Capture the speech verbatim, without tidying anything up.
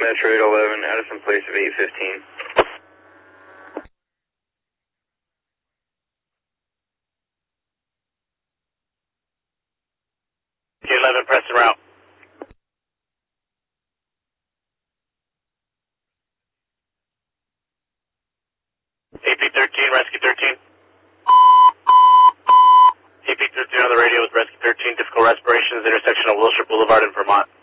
Metro eight eleven, Addison Place of eight fifteen. eight eleven, Preston route. A P thirteen, Rescue thirteen. A P thirteen on the radio with Rescue thirteen, difficult respirations, intersection of Wilshire Boulevard in Vermont.